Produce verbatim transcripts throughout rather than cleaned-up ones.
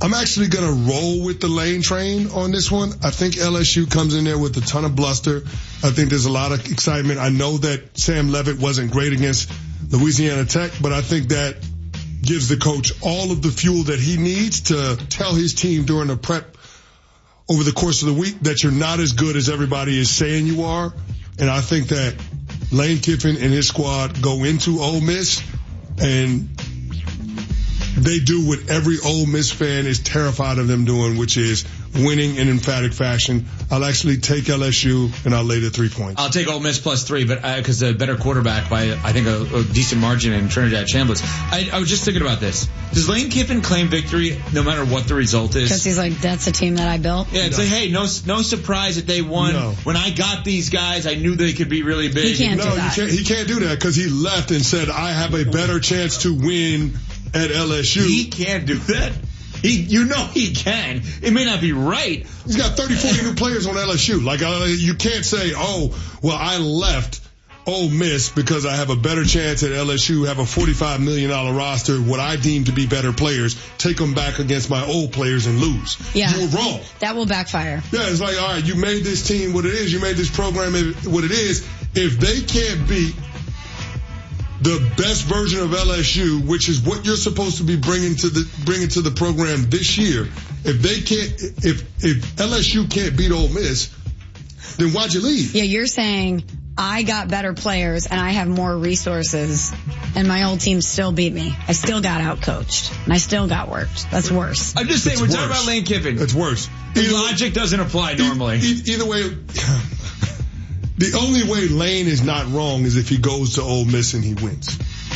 I'm actually going to roll with the Lane train on this one. I think L S U comes in there with a ton of bluster. I think there's a lot of excitement. I know that Sam Levitt wasn't great against Louisiana Tech, but I think that gives the coach all of the fuel that he needs to tell his team during the prep over the course of the week that you're not as good as everybody is saying you are. And I think that Lane Kiffin and his squad go into Ole Miss and they do what every Ole Miss fan is terrified of them doing, which is winning in emphatic fashion. I'll actually take L S U, and I'll lay the three points. I'll take Ole Miss plus three, but because a better quarterback by, I think, a, a decent margin in Trinidad Chambliss. I, I was just thinking about this. Does Lane Kiffin claim victory no matter what the result is? Because he's like, that's a team that I built? Yeah, it's no. like, hey, no no surprise that they won. No. When I got these guys, I knew they could be really big. He can't no, do that. You can't, he can't do that because he left and said, I have a better chance to win at L S U. He can't do that. He, you know he can. It may not be right. He's got thirty, forty new players on L S U. Like, uh, you can't say, oh, well, I left Ole Miss because I have a better chance at L S U, have a forty-five million dollars roster, what I deem to be better players, take them back against my old players and lose. Yeah. You were wrong. That will backfire. Yeah, it's like, all right, you made this team what it is. You made this program what it is. If they can't beat the best version of L S U, which is what you're supposed to be bringing to the bringing to the program this year, if they can't, if if L S U can't beat Ole Miss, then why'd you leave? Yeah, you're saying I got better players and I have more resources, and my old team still beat me. I still got outcoached, and I still got worked. That's worse. I'm just saying, It's we're worse. talking about Lane Kiffin. It's worse. The Either, logic doesn't apply normally. e- either way. The only way Lane is not wrong is if he goes to Ole Miss and he wins.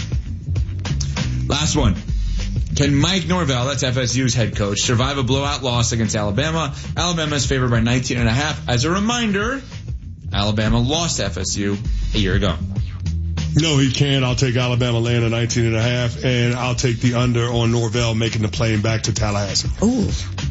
Last one. Can Mike Norvell, that's F S U's head coach, survive a blowout loss against Alabama? Alabama is favored by nineteen and a half. As a reminder, Alabama lost F S U a year ago. No, he can't. I'll take Alabama laying a nineteen and a half, and I'll take the under on Norvell making the plane back to Tallahassee. Ooh.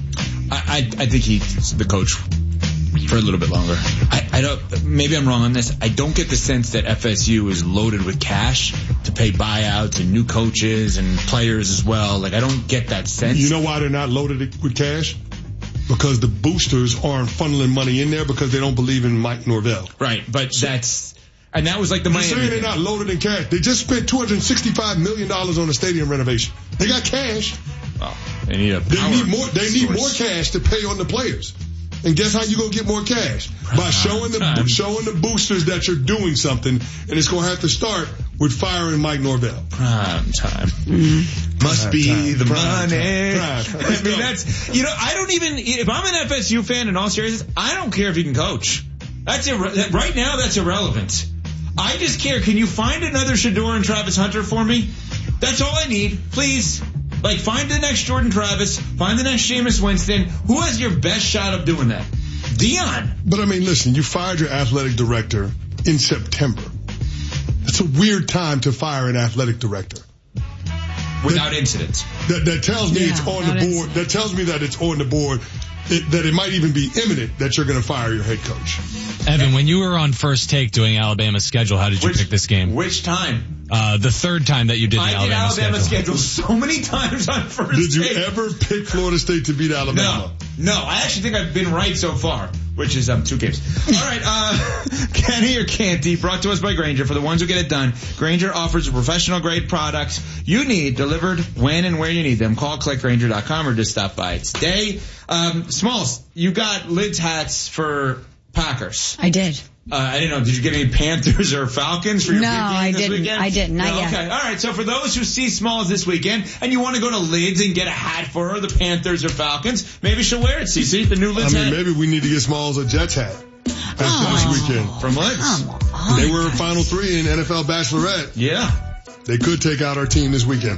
I, I, I think he's the coach for a little bit longer. I, I don't, maybe I'm wrong on this. I don't get the sense that F S U is loaded with cash to pay buyouts and new coaches and players as well. Like, I don't get that sense. You know why they're not loaded with cash? Because the boosters aren't funneling money in there because they don't believe in Mike Norvell. Right, but that's, and that was like the You're Miami saying they're thing. not loaded in cash. They just spent two hundred sixty-five million dollars on a stadium renovation. They got cash. Well, they need a They power need more. They need source. more cash to pay on the players. And guess how you gonna get more cash? By showing the time. showing the boosters that you're doing something, and it's gonna have to start with firing Mike Norvell. Prime time. Mm-hmm. Must Prime be time. the Prime money. time. Prime time. I mean, that's, you know, I don't even, if I'm an F S U fan in all seriousness, I don't care if you can coach. That's irre- right now, that's irrelevant. I just care, can you find another Shedeur and Travis Hunter for me? That's all I need. Please. Like, find the next Jordan Travis, find the next Jameis Winston. Who has your best shot of doing that? Dion. But I mean, listen, you fired your athletic director in September. It's a weird time to fire an athletic director. Without that, incidents. That, that tells me Yeah, it's on the without board. incidents. That tells me that it's on the board. It, that it might even be imminent that you're going to fire your head coach. Evan, when you were on First Take doing Alabama's schedule, how did you Which- pick this game? Which time? Uh, the third time that you did the I did Alabama, Alabama schedule. schedule so many times on First Did you Take. ever pick Florida State to beat Alabama? No, no. I actually think I've been right so far, which is um two games. All right, uh, Kenny or Canty, brought to us by Grainger. For the ones who get it done, Grainger offers professional grade products you need delivered when and where you need them. Call click grainger dot com or just stop by today. Um, Smalls, you got lids hats for Packers. I did. Uh, I didn't know. Did you get any Panthers or Falcons for your No, big game I this didn't. weekend? I didn't. Not no, yet. Okay. All right. So for those who see Smalls this weekend and you want to go to Lids and get a hat for her, the Panthers or Falcons, maybe she'll wear it, Cece, the new I Lids mean, hat. maybe we need to get Smalls a Jets hat after Oh. this weekend. From Lids. Come on. They were in Final Three in N F L Bachelorette. Yeah. They could take out our team this weekend.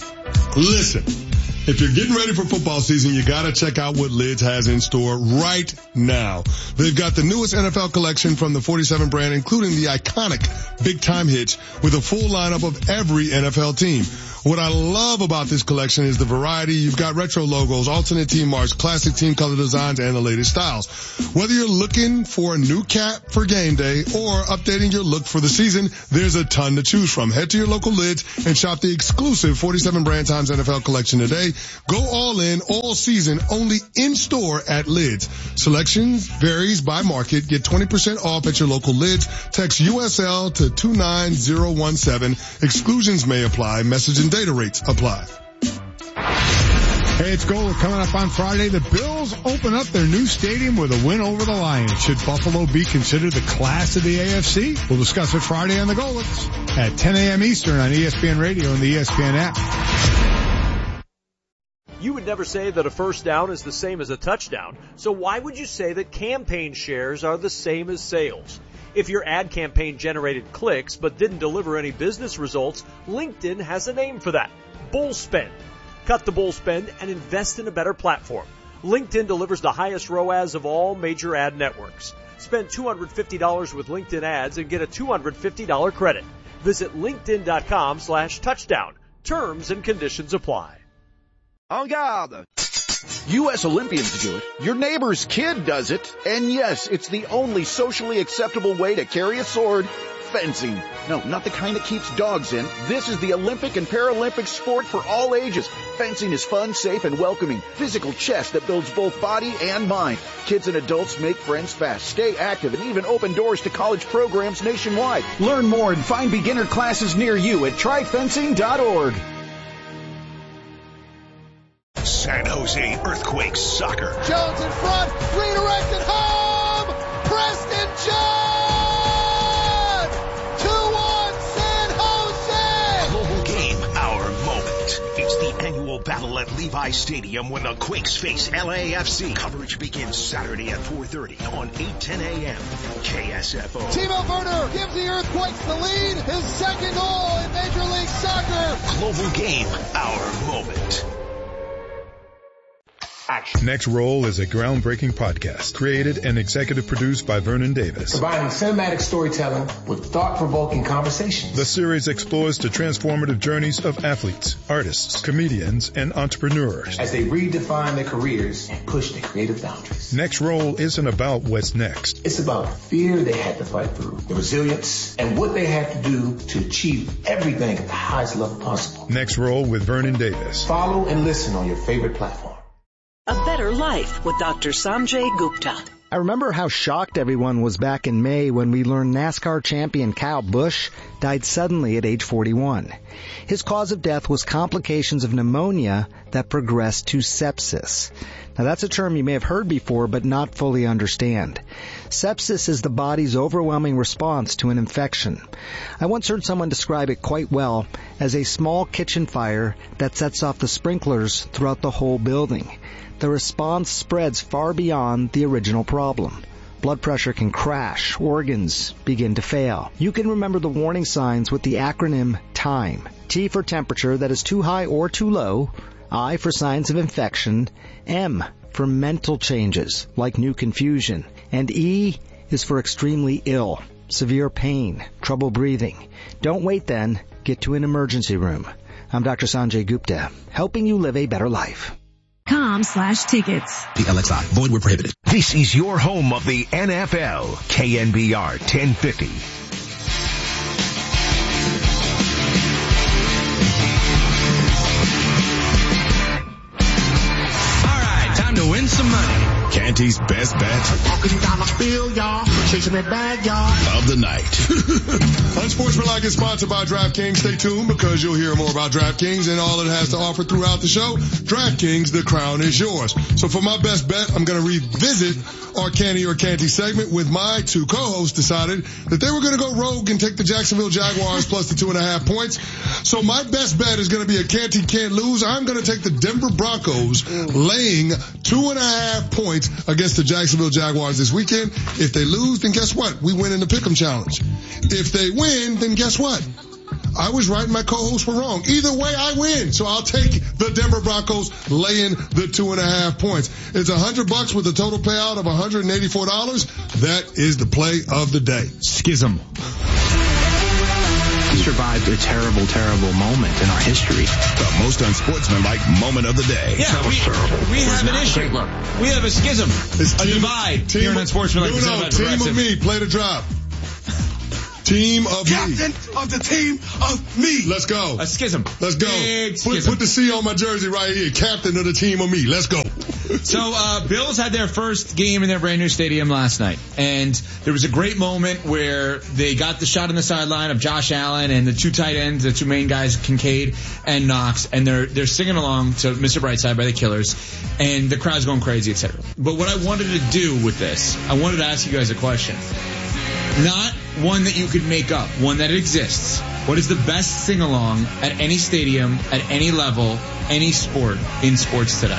Listen, if you're getting ready for football season, you gotta check out what Lids has in store right now. They've got the newest N F L collection from the forty-seven brand, including the iconic big time hits with a full lineup of every N F L team. What I love about this collection is the variety. You've got retro logos, alternate team marks, classic team color designs, and the latest styles. Whether you're looking for a new cap for game day or updating your look for the season, there's a ton to choose from. Head to your local Lids and shop the exclusive forty-seven Brand Times N F L collection today. Go all in all season only in store at Lids. Selections varies by market. Get twenty percent off at your local Lids. Text U S L to two nine zero one seven. Exclusions may apply. Message and data rates apply. Hey, it's Gold coming up on Friday. The Bills open up their new stadium with a win over the Lions. Should Buffalo be considered the class of the A F C? We'll discuss it Friday on the Golets at ten a.m. Eastern on E S P N Radio and the E S P N app. You would never say that a first down is the same as a touchdown, so why would you say that campaign shares are the same as sales? If your ad campaign generated clicks but didn't deliver any business results, LinkedIn has a name for that: bull spend. Cut the bull spend and invest in a better platform. LinkedIn delivers the highest R O A S of all major ad networks. Spend two hundred fifty dollars with LinkedIn ads and get a two hundred fifty dollars credit. Visit linkedin.com slash touchdown. Terms and conditions apply. En garde! U S Olympians do it. Your neighbor's kid does it. And yes, it's the only socially acceptable way to carry a sword. Fencing. No, not the kind that keeps dogs in. This is the Olympic and Paralympic sport for all ages. Fencing is fun, safe, and welcoming. Physical chess that builds both body and mind. Kids and adults make friends fast, stay active, and even open doors to college programs nationwide. Learn more and find beginner classes near you at try fencing dot org. San Jose Earthquakes soccer. Jones in front, redirected home. Preston John, two one San Jose. Global game, our moment. It's the annual battle at Levi Stadium when the Quakes face L A F C. Coverage begins Saturday at four thirty on eight ten a.m. K S F O. Timo Werner gives the Earthquakes the lead. His second goal in Major League Soccer. Global game, our moment. Action. Next Roll is a groundbreaking podcast created and executive produced by Vernon Davis. Combining cinematic storytelling with thought-provoking conversations. The series explores the transformative journeys of athletes, artists, comedians, and entrepreneurs as they redefine their careers and push their creative boundaries. Next Roll isn't about what's next. It's about the fear they had to fight through, the resilience, and what they had to do to achieve everything at the highest level possible. Next Roll with Vernon Davis. Follow and listen on your favorite platform. A Better Life with Doctor Sanjay Gupta. I remember how shocked everyone was back in May when we learned NASCAR champion Kyle Busch died suddenly at age forty-one. His cause of death was complications of pneumonia that progressed to sepsis. Now that's a term you may have heard before but not fully understand. Sepsis is the body's overwhelming response to an infection. I once heard someone describe it quite well as a small kitchen fire that sets off the sprinklers throughout the whole building. The response spreads far beyond the original problem. Blood pressure can crash, organs begin to fail. You can remember the warning signs with the acronym TIME. T for temperature that is too high or too low, I for signs of infection, M for mental changes like new confusion, and E is for extremely ill, severe pain, trouble breathing. Don't wait then, get to an emergency room. I'm Doctor Sanjay Gupta, helping you live a better life. Com slash tickets. The L X I. Void where prohibited. This is your home of the N F L. K N B R ten fifty. All right, time to win some money. Canty's best bet. Walking down the field, y'all. Chasing that bag, y'all. Of the night. Unsportsmanlike is sponsored by DraftKings. Stay tuned because you'll hear more about DraftKings and all it has to offer throughout the show. DraftKings, the crown is yours. So for my best bet, I'm going to revisit our Canty or Canty segment with my two co-hosts decided that they were going to go rogue and take the Jacksonville Jaguars plus the two and a half points. So my best bet is going to be a Canty can't lose. I'm going to take the Denver Broncos laying two and a half points against the Jacksonville Jaguars this weekend. If they lose, then guess what? We win in the Pick'em Challenge. If they win, then guess what? I was right and my co-hosts were wrong. Either way, I win. So I'll take the Denver Broncos laying the two and a half points. It's a hundred bucks with a total payout of one hundred eighty-four dollars. That is the play of the day. Schism. survived a terrible, terrible moment in our history. The most unsportsmanlike moment of the day. Yeah, we, we have an issue. We have a schism, It's a team- divide team here in of- Unsportsmanlike. No, no, Presented by team of Progressive. me. Play the drop. Team of Captain me. of the team of me. Let's go. A schism. Let's go. Big Put, schism. put the C on my jersey right here. Captain of the team of me. Let's go. So, uh, Bills had their first game in their brand new stadium last night. And there was a great moment where they got the shot on the sideline of Josh Allen and the two tight ends, the two main guys, Kincaid and Knox. And they're, they're singing along to Mister Brightside by the Killers. And the crowd's going crazy, et cetera. But what I wanted to do with this, I wanted to ask you guys a question. Not one that you could make up, one that exists. What is the best sing-along at any stadium, at any level, any sport, in sports today?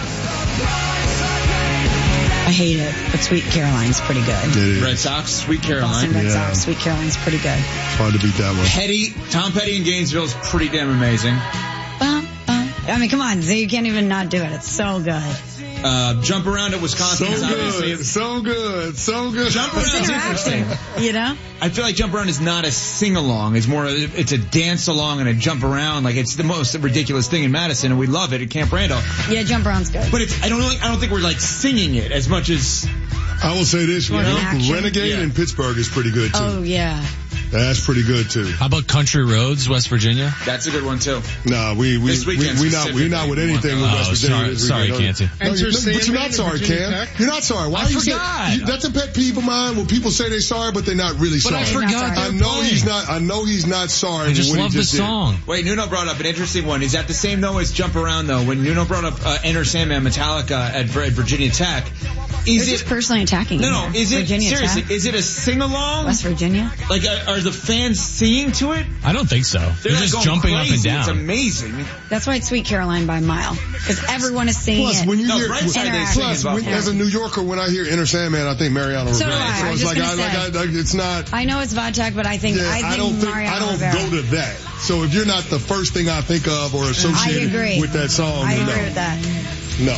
I hate it, but Sweet Caroline's pretty good. Red Sox, Sweet Caroline. Boston Red Yeah. Sox, Sweet Caroline's pretty good. Hard to beat that one. Petty, Tom Petty in Gainesville is pretty damn amazing. Bum, bum. I mean, come on, you can't even not do it. It's so good. Uh, Jump Around at Wisconsin So is obviously... good. So good. So good. Jump It's Around is interaction, interesting. you know? I feel like Jump Around is not a sing-along. It's more, it's a dance-along and a jump around. Like, it's the most ridiculous thing in Madison, and we love it at Camp Randall. Yeah, Jump Around's good. But it's, I don't think, I don't think we're, like, singing it as much as... I will say this. More than action. Renegade Yeah. in Pittsburgh is pretty good, too. Oh, yeah. That's pretty good, too. How about Country Roads, West Virginia? That's a good one, too. Nah, we we This we, weekend we not we not with anything with Oh, West Virginia. sorry- this sorry, weekend. Canty. No, Enter you, no, but you're Sandman not and sorry, Virginia Cam. Tech? You're not sorry. Why I are you forgot. say, you, that's a pet peeve of mine when people say they're sorry, but they're not really But sorry. I forgot I they're know playing. he's not. I know he's not sorry. I just for what love he the just did. song. Wait, Nuno brought up an interesting one. Is that the same, though, as Jump Around, though? When Nuno brought up uh, Enter Sandman Metallica at, at Virginia Tech, is They're it... just personally attacking No, you no, here. is it... Virginia seriously, Tech, is it a sing-along? West Virginia. Like, are, are the fans singing to it? I don't think so. They're, like, just going jumping up and crazy. down. It's amazing. That's why it's Sweet Caroline by a mile. Because everyone is singing Plus, it. when you No, hear, right side they sing plus, in when, Buffalo. as a New Yorker, when I hear Enter Sandman, I think Mariano So do Rivera. I. I was it's just like, gonna I, like, say. I, like, it's not. I know it's Vodtech, but I think Yeah, I think I don't think Mariano I don't Rivera. go to that. So if you're not the first thing I think of or associated agree. with that song, I then agree no. with that. No.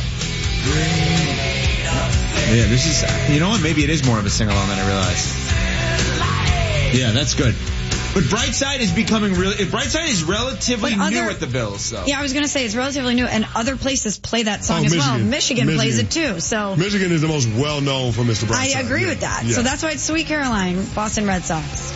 Yeah, this is... You know what? Maybe it is more of a sing-along than I realized. Yeah, that's good. But Brightside is becoming really... Brightside is relatively But new other- at the Bills, though. Yeah, I was going to say it's relatively new, and other places play that song Oh, as well. Michigan. Michigan, plays Michigan. it too. So Michigan is the most well known for Mister I Brightside. agree yeah. with that. Yeah. So that's why it's Sweet Caroline, Boston Red Sox.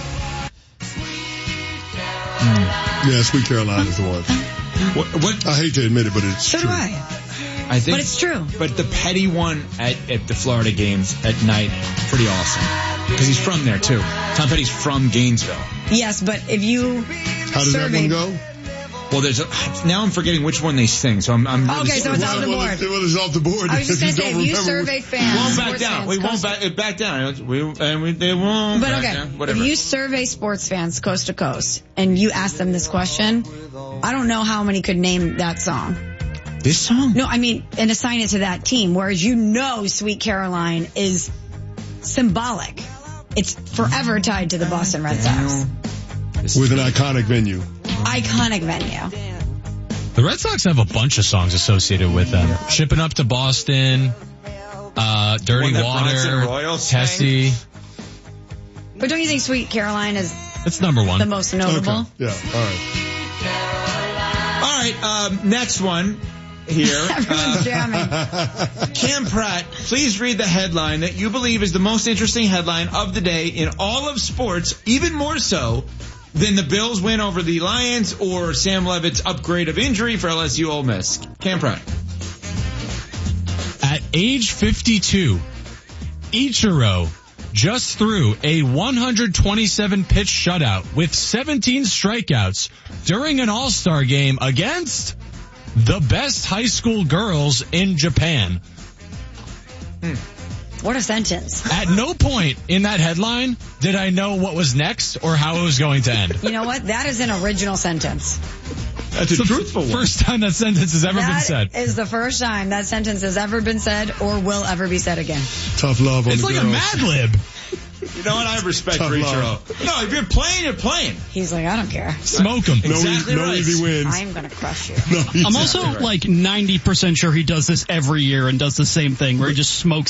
Yeah, Sweet Caroline is the one. What, what, I hate to admit it, but it's So true. do I. I think, But it's true. But the Petty one at, at the Florida games at night, pretty awesome. Because he's from there, too. Tom Petty's from Gainesville. Yes, but if you How does that one surveyed, go? Well, there's a, now I'm forgetting which one they sing, so I'm, I'm really Okay, so it's sorry. off the Well, board. it's- Well, it's off the board. I was just going If to you say, don't if you remember surveyed We fans, won't back sports down. fans, We won't coast- back, back down. We, and we, they won't But back okay, down. Whatever. if you survey sports fans coast to coast and you ask them this question, I don't know how many could name that song. This song? No, I mean, and assign it to that team, whereas you know Sweet Caroline is symbolic. It's forever tied to the Boston Red Sox. With an iconic venue. Iconic venue. The Red Sox have a bunch of songs associated with them. Shipping Up to Boston, uh, Dirty One that Bronson Water, Royal sang? Tessie. But don't you think Sweet Caroline is That's number one. the most notable? Okay. Yeah, all right. All right, um, next one here. Everyone's jamming. Cam Pratt, please read the headline that you believe is the most interesting headline of the day in all of sports, even more so than the Bills win over the Lions or Sam Levitt's upgrade of injury for L S U Ole Miss. Cam Pratt. At age fifty-two, Ichiro just threw a one hundred twenty-seven pitch shutout with seventeen strikeouts during an all-star game against the best high school girls in Japan. Hmm. What a sentence. At no point in that headline did I know what was next or how it was going to end. You know what? That is an original sentence. That's a truthful one. First time that sentence has ever been That said. is the first time that sentence has ever been said or will ever be said again. Tough love on It's the like a girls. Mad Lib. You know what? I have respect Tough for love. Ichiro. No, if you're playing, you're playing. He's like, I don't care. Smoke him. No, Exactly easy, no right. easy wins. I'm going to crush you. No I'm easy- also like ninety percent sure he does this every year and does the same thing where he just smokes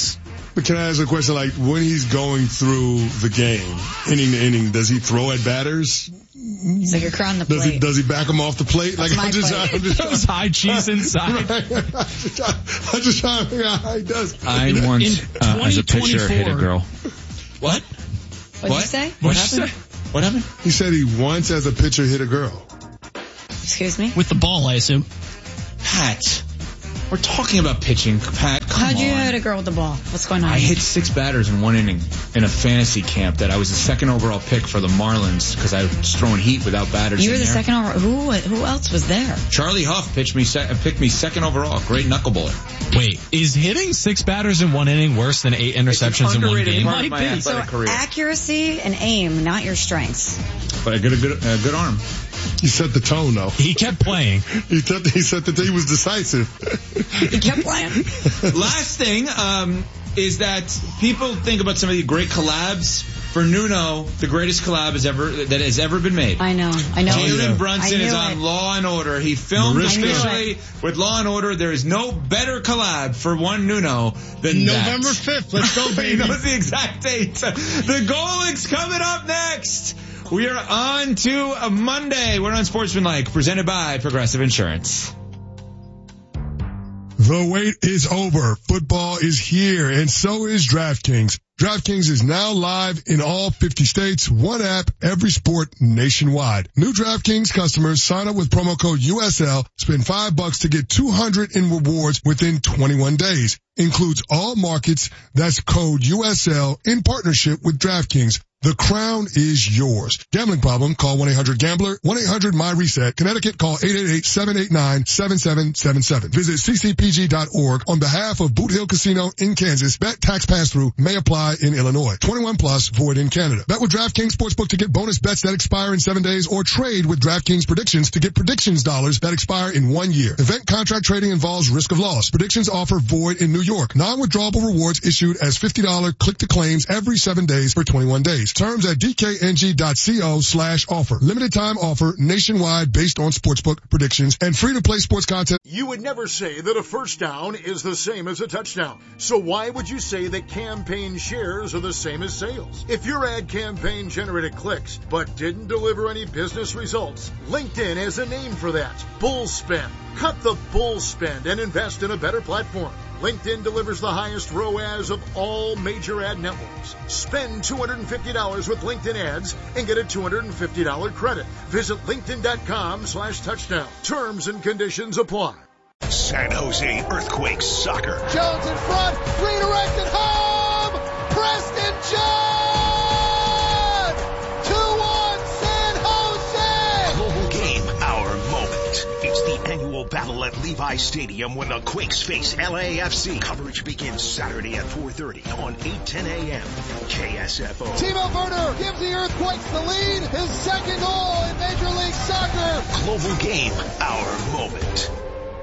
But can I ask a question? Like, when he's going through the game, inning to inning, does he throw at batters? He's like a crown the Does plate. he, does he back him off the plate? That's like, my I'm just, plate. I'm just Those high cheese inside. Right. I'm just trying, I'm just trying to figure out how he does. I once, uh, as a pitcher, hit a girl. What? What'd you What? say? What happened? What happened? He said he once, as a pitcher, hit a girl. Excuse me? With the ball, I assume. Pat, we're talking about pitching. Pat, come How'd you on. hit a girl with the ball? What's going on? I hit six batters in one inning in a fantasy camp that I was the second overall pick for the Marlins because I was throwing heat without batters. You were in the there. second over. Who who else was there? Charlie Huff pitched me se- picked me second overall. Great knuckleballer. Wait, is hitting six batters in one inning worse than eight interceptions in one underrated game? part of my So athletic career. accuracy and aim, not your strengths. But I got a good, a good arm. He set the tone, though. He kept playing. He set the, he set the, he was decisive. He kept playing. Last thing um, is that people think about some of the great collabs. For Nuno, the greatest collab has ever that has ever been made. I know. I know. Jalen I Brunson knew is it. on Law and Order. He filmed Mariska. officially with Law and Order. There is no better collab for one Nuno than November that. fifth. Let's go, He baby. knows the exact date. The Golics coming up next. We are on to a Monday. We're on Sportsmanlike, presented by Progressive Insurance. The wait is over. Football is here, and so is DraftKings. DraftKings is now live in all fifty states, one app, every sport nationwide. New DraftKings customers sign up with promo code U S L, spend five bucks to get two hundred in rewards within twenty-one days. Includes all markets. That's code U S L in partnership with DraftKings. The crown is yours. Gambling problem? Call one eight hundred gambler, one eight hundred my reset. Connecticut, call eight eight eight, seven eight nine, seven seven seven seven. Visit c c p g dot org on behalf of Boot Hill Casino in Kansas. Bet tax pass-through may apply in Illinois. twenty-one plus, void in Canada. Bet with DraftKings Sportsbook to get bonus bets that expire in seven days or trade with DraftKings Predictions to get predictions dollars that expire in one year. Event contract trading involves risk of loss. Predictions offer void in New York. Non-withdrawable rewards issued as fifty dollars click-to-claims every seven days for twenty-one days. Terms at d k n g dot co slash offer. Limited time offer nationwide based on sportsbook predictions and free to play sports content. You would never say that a first down is the same as a touchdown. So why would you say that campaign shares are the same as sales? If your ad campaign generated clicks but didn't deliver any business results, LinkedIn has a name for that. Bull spend. Cut the bull spend and invest in a better platform. LinkedIn delivers the highest R O A S of all major ad networks. Spend two hundred fifty dollars with LinkedIn ads and get a two hundred fifty dollars credit. Visit linkedin.com slash touchdown. Terms and conditions apply. San Jose Earthquakes soccer. Jones in front, redirected home, Preston John! two one San Jose! Global game, our moment. It's the annual battle at Levi Stadium when the Quakes face L A F C. Coverage begins Saturday at four thirty on eight ten a.m. K S F O. Timo Werner gives the Earthquakes the lead, his second goal in Major League Soccer. Global game, our moment.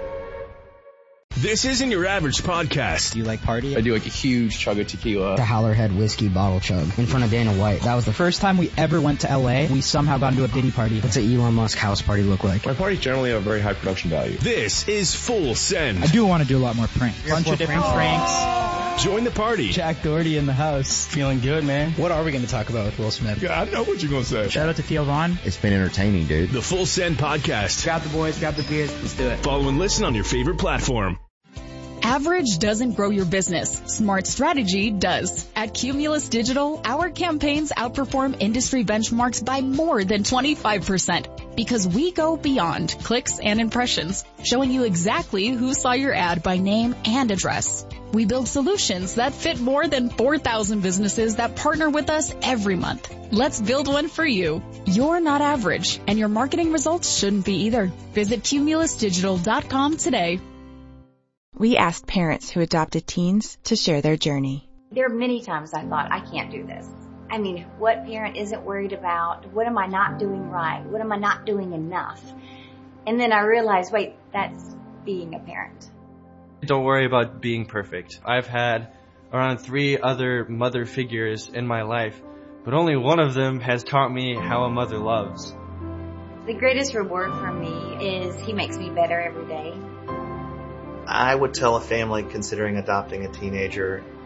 This isn't your average podcast. Do you like party? I do like a huge chug of tequila. The Howlerhead whiskey bottle chug in front of Dana White. That was the first time we ever went to L A. We somehow got into a Diddy party. What's an Elon Musk house party look like? My parties generally have a very high production value. This is Full Send. I do want to do a lot more pranks. Bunch of different pranks. Join the party. Jack Doherty in the house. Feeling good, man. What are we going to talk about with Will Smith? Yeah, I know what you're going to say. Shout out to Theo Vaughn. It's been entertaining, dude. The Full Send podcast. Grab the boys, grab the beers. Let's do it. Follow and listen on your favorite platform. Average doesn't grow your business. Smart strategy does. At Cumulus Digital, our campaigns outperform industry benchmarks by more than twenty-five percent because we go beyond clicks and impressions, showing you exactly who saw your ad by name and address. We build solutions that fit more than four thousand businesses that partner with us every month. Let's build one for you. You're not average, and your marketing results shouldn't be either. Visit cumulus digital dot com today. We asked parents who adopted teens to share their journey. There are many times I thought, I can't do this. I mean, what parent isn't worried about? What am I not doing right? What am I not doing enough? And then I realized, wait, that's being a parent. Don't worry about being perfect. I've had around three other mother figures in my life, but only one of them has taught me how a mother loves. The greatest reward for me is he makes me better every day. I would tell a family considering adopting a teenager,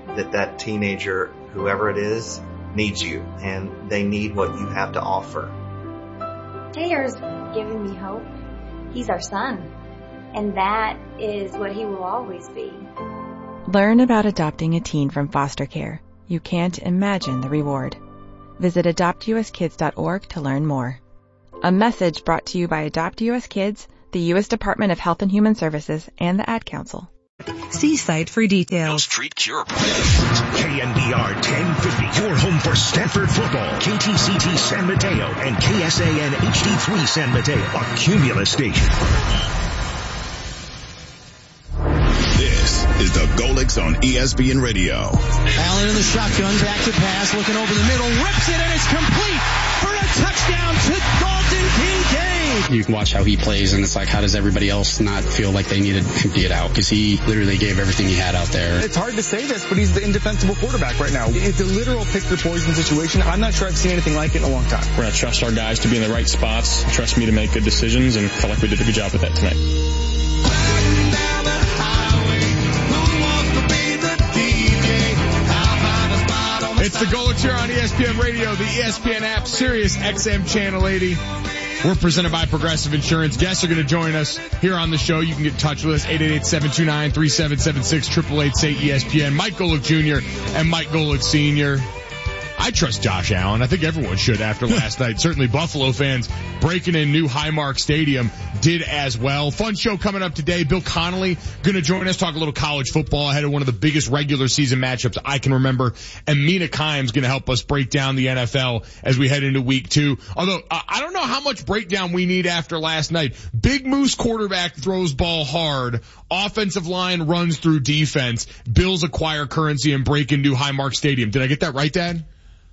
that that teenager, whoever it is, needs you, and they need what you have to offer. Taylor's giving me hope. He's our son, and that is what he will always be. Learn about adopting a teen from foster care. You can't imagine the reward. Visit adopt u s kids dot org to learn more. A message brought to you by Adopt U S Kids, the U S Department of Health and Human Services, and the Ad Council. See site for details. Street Cure. K N B R ten fifty, your home for Stanford football. K T C T San Mateo and K S A N H D three San Mateo, a Cumulus station. This is the Golix on E S P N Radio. Allen in the shotgun, back to pass, looking over the middle, rips it, and it's complete for a touchdown to Dalton Kincaid. You can watch how he plays, and it's like, how does everybody else not feel like they needed to empty it out? Because he literally gave everything he had out there. It's hard to say this, but he's the indefensible quarterback right now. It's a literal pick the poison situation. I'm not sure I've seen anything like it in a long time. We're going to trust our guys to be in the right spots, trust me to make good decisions, and felt like we did a good job with that tonight. It's the Golix here on E S P N Radio, the E S P N app, Sirius X M Channel eighty. We're presented by Progressive Insurance. Guests are going to join us here on the show. You can get in touch with us, eight eight eight, seven two nine, three seven seven six, eight eight eight, say E S P N. Mike Golic Junior and Mike Golic Senior I trust Josh Allen. I think everyone should after last night. Certainly Buffalo fans breaking in new Highmark Stadium did as well. Fun show coming up today. Bill Connolly going to join us, talk a little college football ahead of one of the biggest regular season matchups I can remember. And Mina Kimes going to help us break down the N F L as we head into week two. Although uh, I don't know how much breakdown we need after last night. Big Moose quarterback throws ball hard. Offensive line runs through defense. Bills acquire currency and break into Highmark Stadium. Did I get that right, Dad?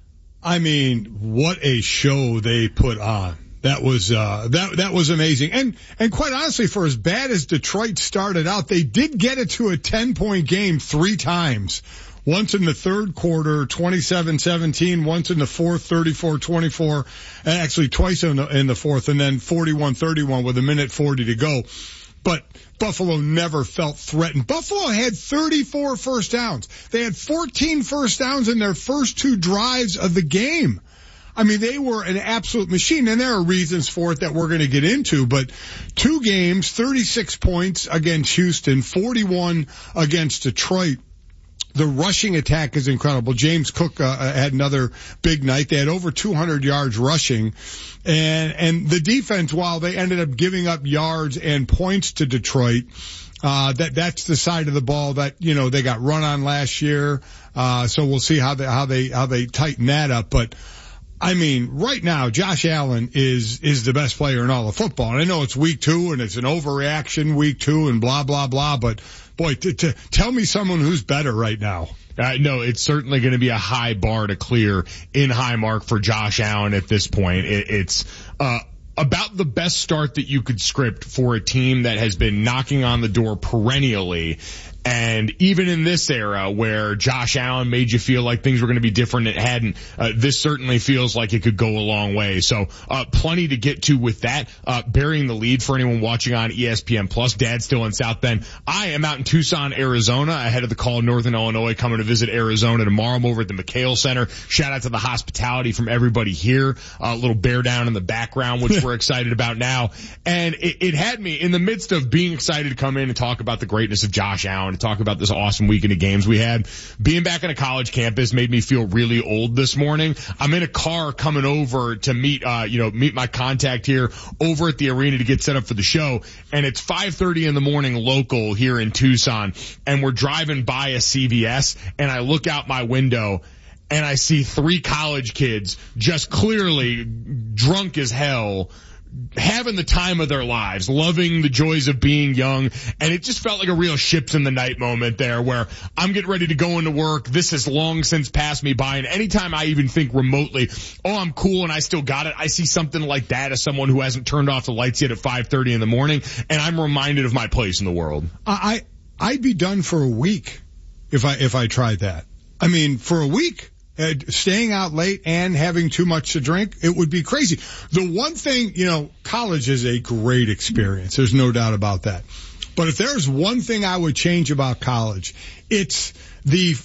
I mean, what a show they put on. That was, uh, that, that was amazing. And, and quite honestly, for as bad as Detroit started out, they did get it to a ten point game three times. Once in the third quarter, twenty-seven seventeen, once in the fourth, thirty-four twenty-four, and actually twice in the, in the fourth, and then forty-one thirty-one with a minute forty to go. But Buffalo never felt threatened. Buffalo had thirty-four first downs. They had fourteen first downs in their first two drives of the game. I mean, they were an absolute machine, and there are reasons for it that we're going to get into, but two games, thirty-six points against Houston, forty-one against Detroit. The rushing attack is incredible. James Cook uh, had another big night. They had over two hundred yards rushing. And, and the defense, while they ended up giving up yards and points to Detroit, uh, that, that's the side of the ball that, you know, they got run on last year. Uh, so we'll see how they, how they, how they tighten that up. But, I mean, right now, Josh Allen is, is the best player in all of football. And I know it's week two and it's an overreaction week two and blah, blah, blah, but boy, t- t- tell me someone who's better right now. Uh, no, it's certainly going to be a high bar to clear in Highmark for Josh Allen at this point. It, it's, uh, about the best start that you could script for a team that has been knocking on the door perennially. And even in this era where Josh Allen made you feel like things were going to be different, it hadn't. Uh, this certainly feels like it could go a long way. So, uh, plenty to get to with that. Uh, burying the lead for anyone watching on E S P N Plus. Dad's still in South Bend. I am out in Tucson, Arizona, ahead of the call, Northern Illinois, coming to visit Arizona tomorrow. I'm over at the McHale Center. Shout out to the hospitality from everybody here. A uh, little bear down in the background, which we're excited about now. And it, it had me in the midst of being excited to come in and talk about the greatness of Josh Allen, to talk about this awesome weekend of games we had. Being back on a college campus made me feel really old this morning. I'm in a car coming over to meet, uh, you know, meet my contact here over at the arena to get set up for the show. And it's five thirty in the morning local here in Tucson. And we're driving by a C V S and I look out my window and I see three college kids just clearly drunk as hell, having the time of their lives, loving the joys of being young. And it just felt like a real ships in the night moment there where I'm getting ready to go into work. This has long since passed me by. And anytime I even think remotely, oh, I'm cool and I still got it, I see something like that as someone who hasn't turned off the lights yet at five thirty in the morning. And I'm reminded of my place in the world. I, I'd be done for a week if I, if I tried that. I mean, for a week. Uh, staying out late and having too much to drink, it would be crazy. The one thing, you know, college is a great experience. There's no doubt about that. But if there's one thing I would change about college, it's the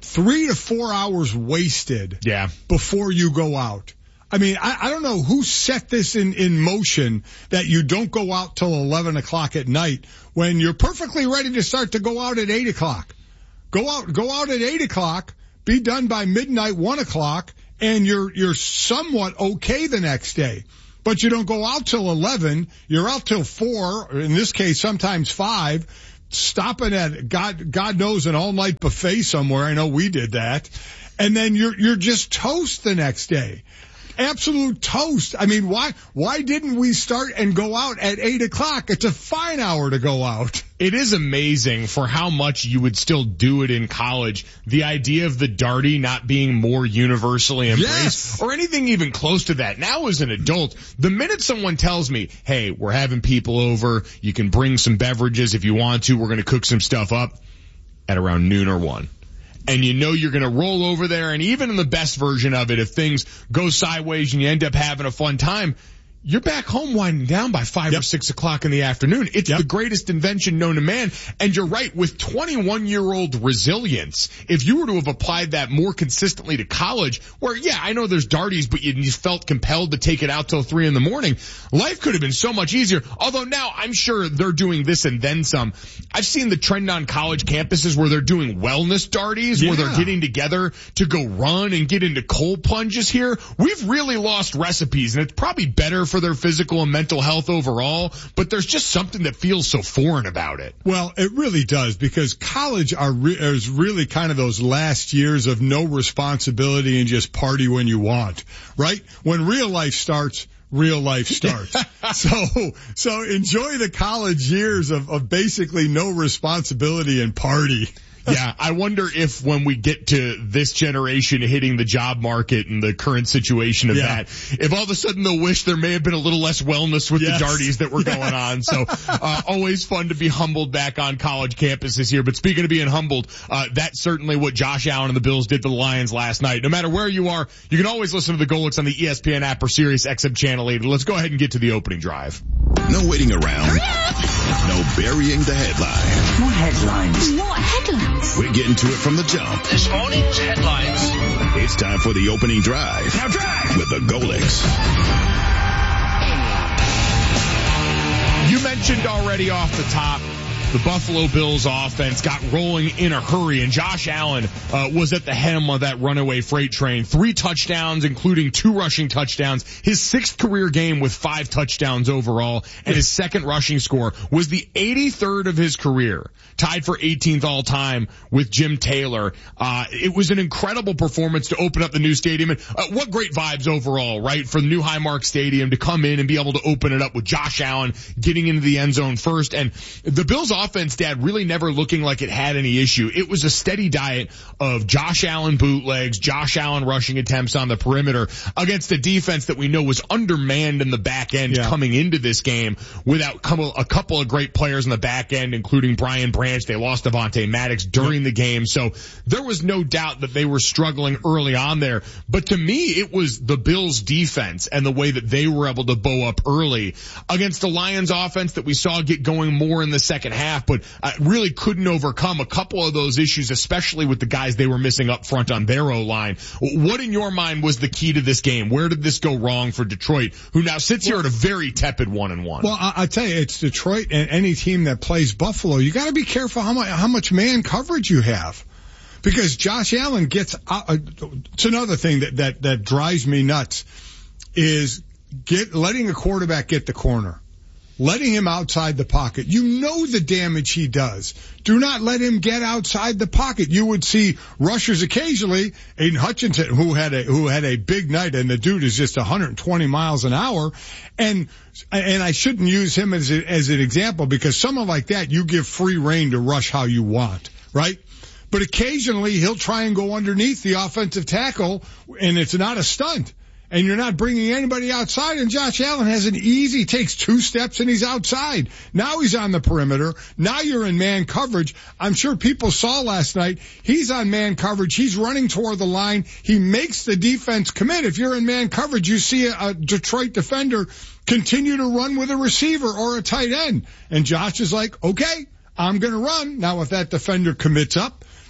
three to four hours wasted yeah. before you go out. I mean, I, I don't know who set this in, in motion that you don't go out till eleven o'clock at night when you're perfectly ready to start to go out at eight o'clock. Go out, go out at eight o'clock, be done by midnight, one o'clock, and you're, you're somewhat okay the next day. But you don't go out till eleven, you're out till four, or in this case, sometimes five, stopping at God, God knows an all-night buffet somewhere. I know we did that. And then you're, you're just toast the next day. Absolute toast. I mean, why, why didn't we start and go out at eight o'clock? It's a fine hour to go out. It is amazing for how much you would still do it in college. The idea of the Darty not being more universally embraced yes. or anything even close to that. Now as an adult, the minute someone tells me, hey, we're having people over, you can bring some beverages if you want to, we're going to cook some stuff up at around noon or one. And you know you're going to roll over there, and even in the best version of it, if things go sideways and you end up having a fun time, you're back home winding down by five yep. or six o'clock in the afternoon. It's yep. the greatest invention known to man. And you're right, with twenty-one-year-old resilience, if you were to have applied that more consistently to college, where, yeah, I know there's Darties, but you, you felt compelled to take it out till three in the morning, life could have been so much easier. Although now I'm sure they're doing this and then some. I've seen the trend on college campuses where they're doing wellness Darties, yeah. where they're getting together to go run and get into cold plunges here. We've really lost recipes, and it's probably better for their physical and mental health overall, but there's just something that feels so foreign about it. Well, it really does, because college are re- is really kind of those last years of no responsibility and just party when you want, right? When real life starts, real life starts. so, so enjoy the college years of, of basically no responsibility and party. Yeah, I wonder if when we get to this generation hitting the job market and the current situation of yeah. that, if all of a sudden they'll wish there may have been a little less wellness with yes. the Darties that were yes. going on. So, uh, always fun to be humbled back on college campuses here. But speaking of being humbled, uh, that's certainly what Josh Allen and the Bills did to the Lions last night. No matter where you are, you can always listen to the Golix on the E S P N app or Sirius X M channel eight. Let's go ahead and get to the opening drive. No waiting around. No burying the headline. More headlines. More headlines. We're getting to it from the jump. This morning's headlines. It's time for the opening drive. Now drive! With the Golix. You mentioned already off the top, the Buffalo Bills offense got rolling in a hurry, and Josh Allen uh, was at the helm of that runaway freight train. Three touchdowns, including two rushing touchdowns. His sixth career game with five touchdowns overall, and his second rushing score was the eighty-third of his career, tied for eighteenth all time with Jim Taylor. Uh, it was an incredible performance to open up the new stadium, and uh, what great vibes overall, right, for the new Highmark Stadium to come in and be able to open it up with Josh Allen getting into the end zone first. And the Bills offense, Dad, really never looking like it had any issue. It was a steady diet of Josh Allen bootlegs, Josh Allen rushing attempts on the perimeter against a defense that we know was undermanned in the back end yeah. coming into this game without a couple of great players in the back end, including Brian Branch. They lost Devontae Maddox during the game. So there was no doubt that they were struggling early on there. But to me, it was the Bills defense and the way that they were able to bow up early against the Lions offense that we saw get going more in the second half. But uh, really couldn't overcome a couple of those issues, especially with the guys they were missing up front on their O-line. What in your mind was the key to this game? Where did this go wrong for Detroit, who now sits here at a very tepid one and one? Well, I, I tell you, it's Detroit and any team that plays Buffalo. You got to be careful how much how much man coverage you have, because Josh Allen gets. Uh, it's another thing that that that drives me nuts is get letting a quarterback get the corner. Letting him outside the pocket. You know the damage he does. Do not let him get outside the pocket. You would see rushers occasionally. Aiden Hutchinson, who had a, who had a big night, and the dude is just one hundred twenty miles an hour. And, and I shouldn't use him as a, as an example, because someone like that, you give free rein to rush how you want, right? But occasionally he'll try and go underneath the offensive tackle, and it's not a stunt. And you're not bringing anybody outside, and Josh Allen has an easy, takes two steps and he's outside. Now he's on the perimeter. Now you're in man coverage. I'm sure people saw last night, he's on man coverage. He's running toward the line. He makes the defense commit. If you're in man coverage, you see a, a Detroit defender continue to run with a receiver or a tight end. And Josh is like, okay, I'm going to run. Now if that defender commits up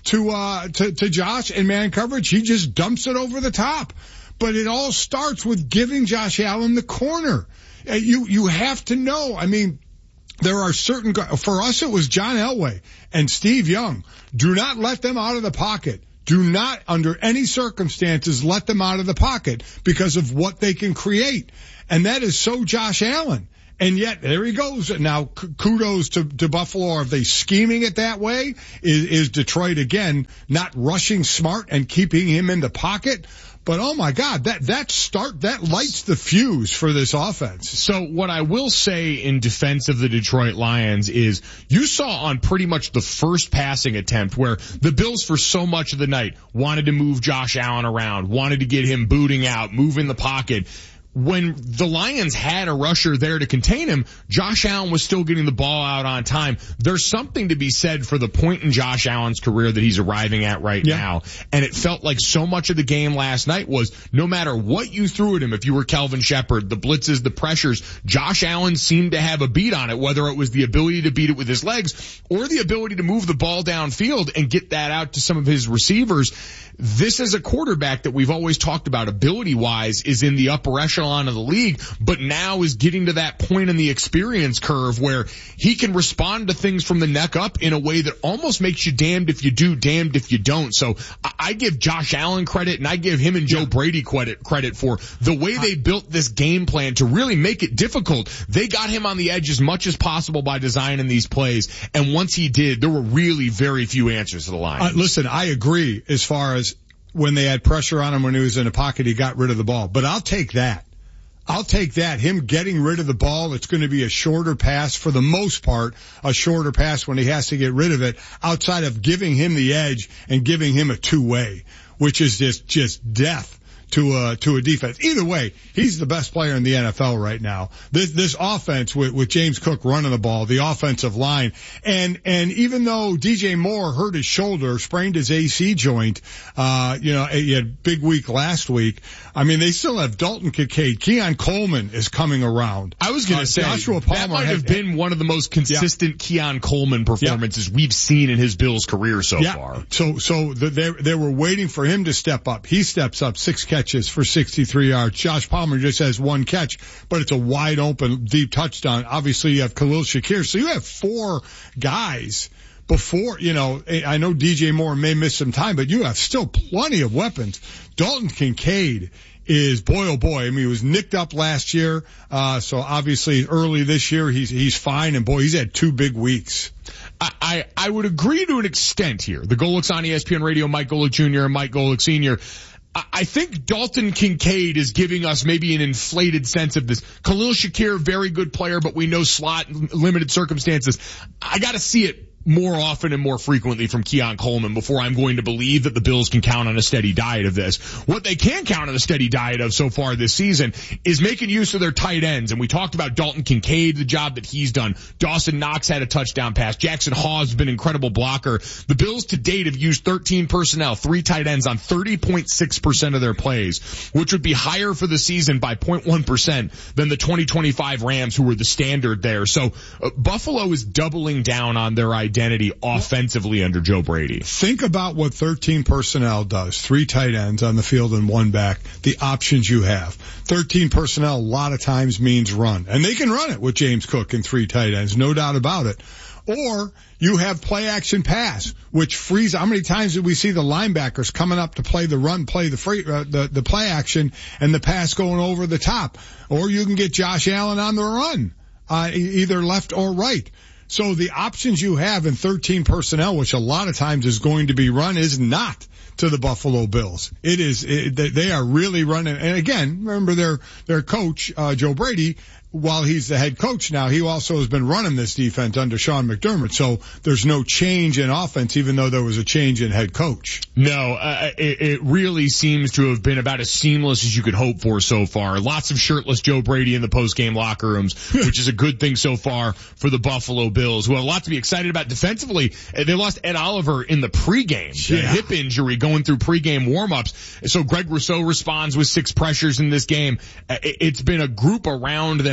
to, uh, to, to Josh in man coverage, he just dumps it over the top. But it all starts with giving Josh Allen the corner. Uh, you, you have to know, I mean, there are certain, for us it was John Elway and Steve Young. Do not let them out of the pocket. Do not, under any circumstances, let them out of the pocket because of what they can create. And that is so Josh Allen. And yet, there he goes. Now, kudos to, to Buffalo. Are they scheming it that way? Is, is Detroit, again, not rushing smart and keeping him in the pocket? But oh my God, that, that start, that lights the fuse for this offense. So what I will say in defense of the Detroit Lions is you saw on pretty much the first passing attempt where the Bills for so much of the night wanted to move Josh Allen around, wanted to get him booting out, move in the pocket. When the Lions had a rusher there to contain him, Josh Allen was still getting the ball out on time. There's something to be said for the point in Josh Allen's career that he's arriving at right yeah. now. And it felt like so much of the game last night was no matter what you threw at him, if you were Kelvin Shepard, the blitzes, the pressures, Josh Allen seemed to have a beat on it, whether it was the ability to beat it with his legs or the ability to move the ball downfield and get that out to some of his receivers. This is a quarterback that we've always talked about ability-wise is in the upper echelon of the league, but now is getting to that point in the experience curve where he can respond to things from the neck up in a way that almost makes you damned if you do, damned if you don't. So I give Josh Allen credit, and I give him and Joe Brady credit, credit for the way they built this game plan to really make it difficult. They got him on the edge as much as possible by designing these plays, and once he did, there were really very few answers to the line. Uh, listen, I agree as far as when they had pressure on him when he was in the pocket, he got rid of the ball. But I'll take that. I'll take that. Him getting rid of the ball, it's going to be a shorter pass for the most part, a shorter pass when he has to get rid of it, outside of giving him the edge and giving him a two-way, which is just, just death to a, to a defense. Either way, he's the best player in the N F L right now. This, this offense with, with James Cook running the ball, the offensive line, and, and even though D J Moore hurt his shoulder, sprained his A C joint, uh, you know, he had a big week last week. I mean, they still have Dalton Kincaid. Keon Coleman is coming around. I was going to uh, say, Joshua Palmer that might have had, been one of the most consistent yeah. Keon Coleman performances yeah. we've seen in his Bills career so yeah. far. So, so the, they, they were waiting for him to step up. He steps up, six catches for sixty-three yards. Josh Palmer just has one catch, but it's a wide open, deep touchdown. Obviously, you have Khalil Shakir. So you have four guys before, you know, I know D J Moore may miss some time, but you have still plenty of weapons. Dalton Kincaid is, boy, oh boy, I mean, he was nicked up last year, uh, so obviously early this year he's, he's fine, and boy, he's had two big weeks. I, I, I would agree to an extent here. The Golics on E S P N Radio, Mike Golic Junior and Mike Golic Senior I think Dalton Kincaid is giving us maybe an inflated sense of this. Khalil Shakir, very good player, but we know slot, limited circumstances. I gotta see it more often and more frequently from Keon Coleman before I'm going to believe that the Bills can count on a steady diet of this. What they can count on a steady diet of so far this season is making use of their tight ends. And we talked about Dalton Kincaid, the job that he's done. Dawson Knox had a touchdown pass. Jackson Hawes has been an incredible blocker. The Bills to date have used thirteen personnel, three tight ends on thirty point six percent of their plays, which would be higher for the season by zero point one percent than the twenty twenty-five Rams, who were the standard there. So uh, Buffalo is doubling down on their identity. Identity offensively under Joe Brady. Think about what thirteen personnel does. Three tight ends on the field and one back. The options you have. thirteen personnel a lot of times means run. And they can run it with James Cook and three tight ends. No doubt about it. Or you have play action pass, which frees. How many times did we see the linebackers coming up to play the run, play the free, uh, the, the play action and the pass going over the top? Or you can get Josh Allen on the run, uh, either left or right. So the options you have in thirteen personnel, which a lot of times is going to be run, is not to the Buffalo Bills. It is, it, they are really running. And again, remember their, their coach, uh, Joe Brady, while he's the head coach now, he also has been running this defense under Sean McDermott. So there's no change in offense, even though there was a change in head coach. No, uh, it, it really seems to have been about as seamless as you could hope for so far. Lots of shirtless Joe Brady in the post-game locker rooms, which is a good thing so far for the Buffalo Bills, who have a lot to be excited about defensively. They lost Ed Oliver in the pregame, yeah. the hip injury going through pregame warm-ups. So Greg Rousseau responds with six pressures in this game. It's been a group around them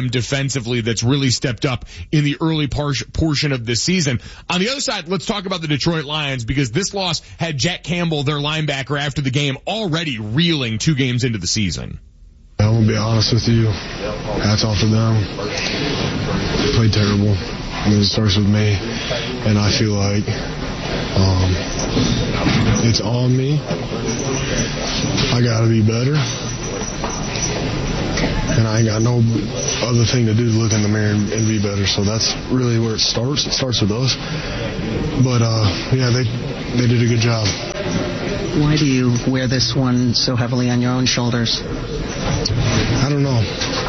them defensively that's really stepped up in the early par- portion of this season. On the other side, let's talk about the Detroit Lions, because this loss had Jack Campbell, their linebacker, after the game already reeling two games into the season. I'm going to be honest with you. Hats off to them. They played terrible. I mean, it starts with me, and I feel like um, it's on me. I got to be better. And I ain't got no other thing to do to look in the mirror and, and be better. So that's really where it starts. It starts with us. But, uh, yeah, they they did a good job. Why do you wear this one so heavily on your own shoulders? I don't know.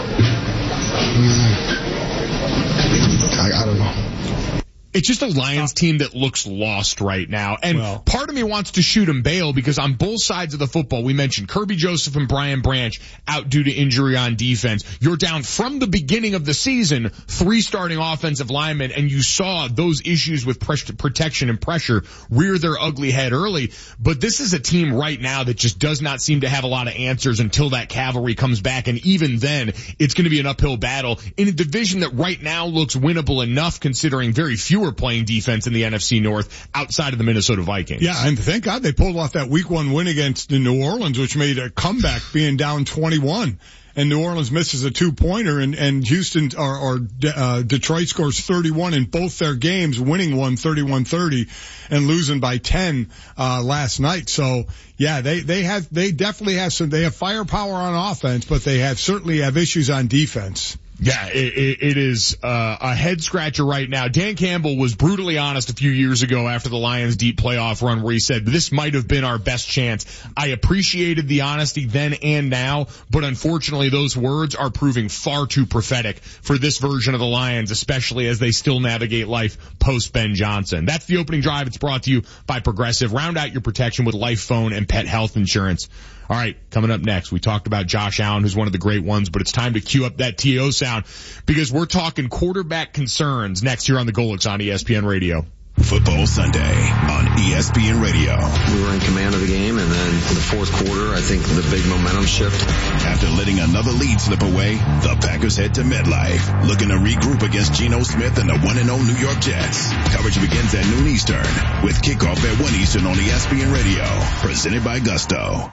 I, I don't know. It's just a Lions team that looks lost right now. And well, part of me wants to shoot him bail, because on both sides of the football, we mentioned Kirby Joseph and Brian Branch out due to injury on defense. You're down from the beginning of the season, three starting offensive linemen, and you saw those issues with pressure, protection and pressure rear their ugly head early. But this is a team right now that just does not seem to have a lot of answers until that cavalry comes back. And even then, it's going to be an uphill battle in a division that right now looks winnable enough, considering very few playing defense in the N F C North outside of the Minnesota Vikings. Yeah, and thank God they pulled off that week one win against the New Orleans, which made a comeback being down twenty-one. And New Orleans misses a two-pointer, and, and Houston or, or uh, Detroit scores thirty-one in both their games, winning one thirty-one thirty and losing by ten uh last night. So yeah, they they have they definitely have some they have firepower on offense, but they have certainly have issues on defense. Yeah, it, it, it is uh, a head scratcher right now. Dan Campbell was brutally honest a few years ago after the Lions' deep playoff run, where he said, this might have been our best chance. I appreciated the honesty then and now, but unfortunately those words are proving far too prophetic for this version of the Lions, especially as they still navigate life post-Ben Johnson. That's the opening drive. It's brought to you by Progressive. Round out your protection with life, phone, and pet health insurance. All right, coming up next, we talked about Josh Allen, who's one of the great ones, but it's time to cue up that T O sound, because we're talking quarterback concerns next here on the Golics on E S P N Radio. Football Sunday on E S P N Radio. We were in command of the game, and then in the fourth quarter, I think the big momentum shift. After letting another lead slip away, the Packers head to MetLife, looking to regroup against Geno Smith and the one and oh New York Jets. Coverage begins at noon Eastern, with kickoff at one Eastern on E S P N Radio, presented by Gusto.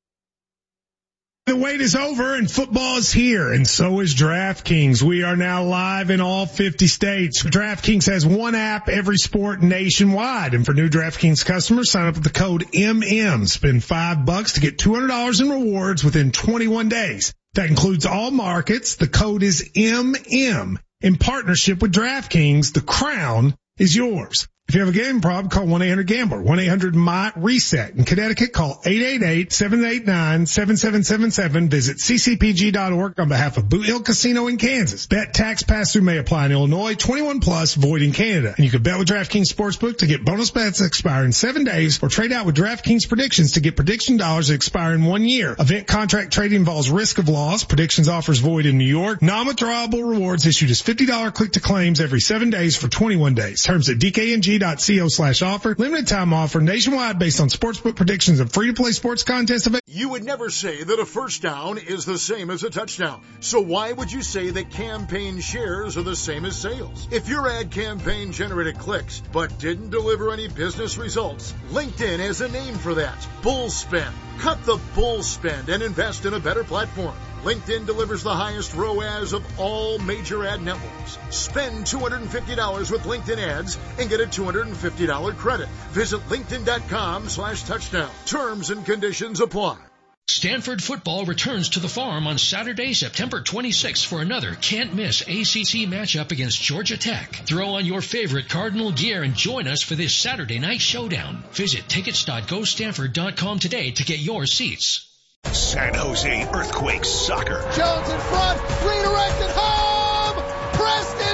The wait is over and football is here, and so is DraftKings. We are now live in all fifty states. DraftKings has one app, every sport nationwide. And for new DraftKings customers, sign up with the code M M. Spend five bucks to get two hundred dollars in rewards within twenty-one days. That includes all markets. The code is M M. In partnership with DraftKings, the crown is yours. If you have a gambling problem, call one eight hundred gambler, one eight hundred M Y reset. In Connecticut, call eight eight eight, seven eight nine, seven seven seven seven. Visit c c p g dot org on behalf of Boot Hill Casino in Kansas. Bet tax pass-through may apply in Illinois, twenty-one plus, void in Canada. And you can bet with DraftKings Sportsbook to get bonus bets that expire in seven days, or trade out with DraftKings Predictions to get prediction dollars that expire in one year. Event contract trading involves risk of loss. Predictions offers void in New York. Non-withdrawable rewards issued as fifty dollars click to claims every seven days for twenty-one days. Terms at d k n g dot co slash offer. Limited time offer nationwide based on sportsbook predictions and free to play sports contests. You would never say that a first down is the same as a touchdown. So why would you say that campaign shares are the same as sales? If your ad campaign generated clicks but didn't deliver any business results, LinkedIn has a name for that. Bull spend. Cut the bull spend and invest in a better platform. LinkedIn delivers the highest R O A S of all major ad networks. Spend two hundred fifty dollars with LinkedIn ads and get a two hundred fifty dollars credit. Visit linkedin.com slash touchdown. Terms and conditions apply. Stanford football returns to the Farm on Saturday, September twenty-sixth for another can't-miss A C C matchup against Georgia Tech. Throw on your favorite Cardinal gear and join us for this Saturday night showdown. Visit tickets dot go stanford dot com today to get your seats. San Jose Earthquakes soccer. Jones in front, redirected home, Preston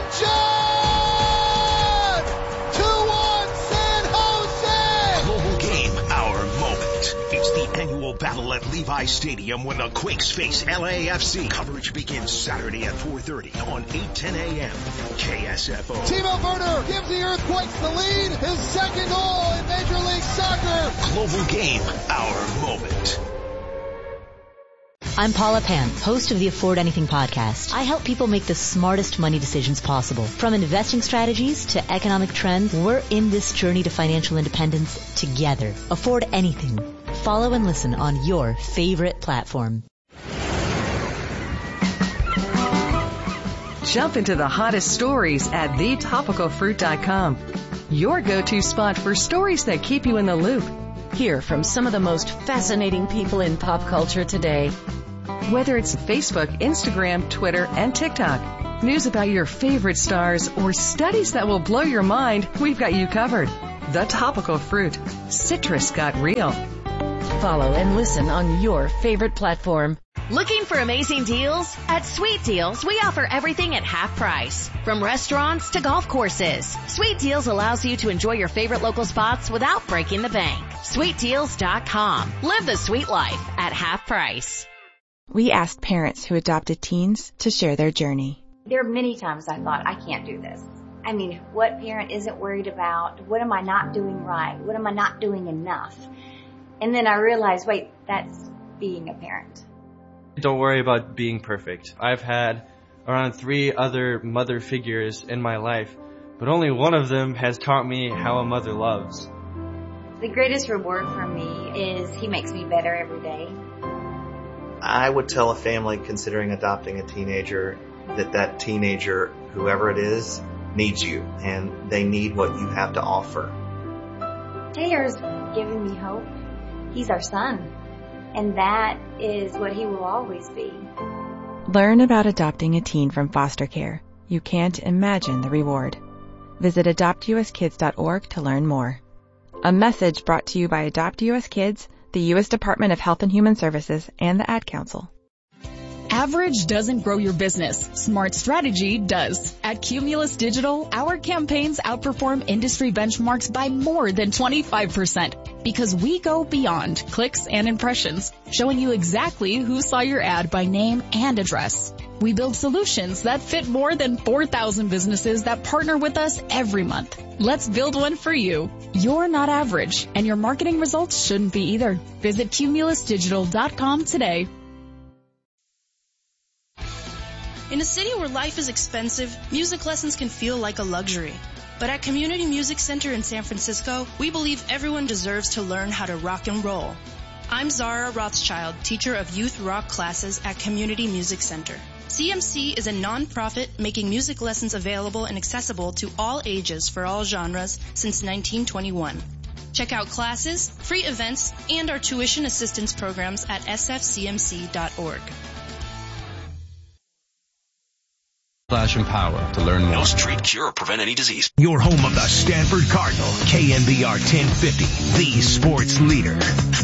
John! two one San Jose! Global game, our moment. It's the annual battle at Levi Stadium when the Quakes face L A F C. Coverage begins Saturday at four thirty on eight ten a.m. K S F O. Timo Werner gives the Earthquakes the lead, his second goal in Major League Soccer. Global game, our moment. I'm Paula Pan, host of the Afford Anything podcast. I help people make the smartest money decisions possible. From investing strategies to economic trends, we're in this journey to financial independence together. Afford Anything. Follow and listen on your favorite platform. Jump into the hottest stories at the topical fruit dot com. Your go-to spot for stories that keep you in the loop. Hear from some of the most fascinating people in pop culture today. Whether it's Facebook, Instagram, Twitter, and TikTok, news about your favorite stars, or studies that will blow your mind, we've got you covered. The Topical Fruit. Citrus got real. Follow and listen on your favorite platform. Looking for amazing deals? At Sweet Deals, we offer everything at half price. From restaurants to golf courses, Sweet Deals allows you to enjoy your favorite local spots without breaking the bank. Sweet Deals dot com. Live the sweet life at half price. We asked parents who adopted teens to share their journey. There are many times I thought, I can't do this. I mean, what parent isn't worried about, what am I not doing right? What am I not doing enough? And then I realized, wait, that's being a parent. Don't worry about being perfect. I've had around three other mother figures in my life, but only one of them has taught me how a mother loves. The greatest reward for me is he makes me better every day. I would tell a family considering adopting a teenager that that teenager, whoever it is, needs you, and they need what you have to offer. Taylor's giving me hope. He's our son. And that is what he will always be. Learn about adopting a teen from foster care. You can't imagine the reward. Visit adopt u s kids dot org to learn more. A message brought to you by Adopt U S Kids, the U S Department of Health and Human Services, and the Ad Council. Average doesn't grow your business. Smart strategy does. At Cumulus Digital, our campaigns outperform industry benchmarks by more than twenty-five percent because we go beyond clicks and impressions, showing you exactly who saw your ad by name and address. We build solutions that fit more than four thousand businesses that partner with us every month. Let's build one for you. You're not average, and your marketing results shouldn't be either. Visit cumulus digital dot com today. In a city where life is expensive, music lessons can feel like a luxury. But at Community Music Center in San Francisco, we believe everyone deserves to learn how to rock and roll. I'm Zara Rothschild, teacher of youth rock classes at Community Music Center. C M C is a non-profit making music lessons available and accessible to all ages for all genres since nineteen twenty-one. Check out classes, free events, and our tuition assistance programs at s f c m c dot org. Flash and power to learn more. No street cure or prevent any disease. Your home of the Stanford Cardinal, K N B R ten fifty, the sports leader.